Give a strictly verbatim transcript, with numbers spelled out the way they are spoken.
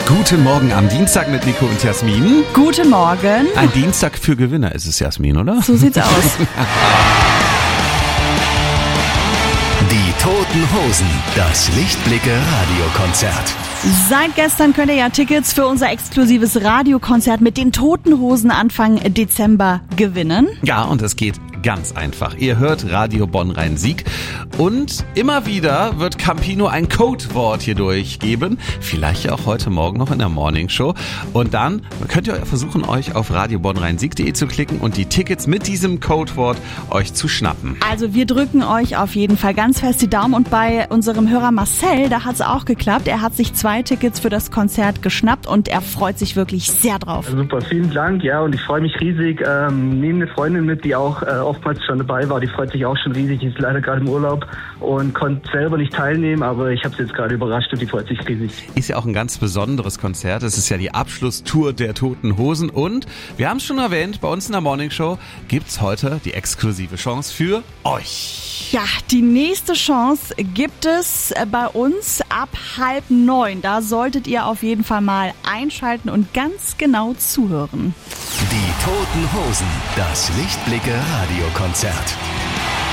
Guten Morgen am Dienstag mit Nico und Jasmin. Guten Morgen. Ein Dienstag für Gewinner ist es, Jasmin, oder? So sieht's aus. Die Toten Hosen, das Lichtblicke Radiokonzert. Seit gestern könnt ihr ja Tickets für unser exklusives Radiokonzert mit den Toten Hosen Anfang Dezember gewinnen. Ja, und es geht ganz einfach. Ihr hört Radio Bonn-Rhein-Sieg und immer wieder wird Campino ein Codewort hier durchgeben. Vielleicht ja auch heute Morgen noch in der Morningshow. Und dann könnt ihr versuchen, euch auf radio bonn rhein sieg punkt de zu klicken und die Tickets mit diesem Codewort euch zu schnappen. Also wir drücken euch auf jeden Fall ganz fest die Daumen und bei unserem Hörer Marcel, da hat es auch geklappt. Er hat sich zwei Tickets für das Konzert geschnappt und er freut sich wirklich sehr drauf. Super, vielen Dank, ja, und ich freue mich riesig. Ähm, nehme eine Freundin mit, die auch äh, oftmals schon dabei war, die freut sich auch schon riesig, die ist leider gerade im Urlaub und konnte selber nicht teilnehmen, aber ich habe sie jetzt gerade überrascht und die freut sich riesig. Ist ja auch ein ganz besonderes Konzert, es ist ja die Abschlusstour der Toten Hosen und wir haben es schon erwähnt, bei uns in der Morningshow gibt's heute die exklusive Chance für euch. Ja, die nächste Chance gibt es bei uns ab halb neun. Da solltet ihr auf jeden Fall mal einschalten und ganz genau zuhören. Die Toten Hosen, das Lichtblicke Radiokonzert.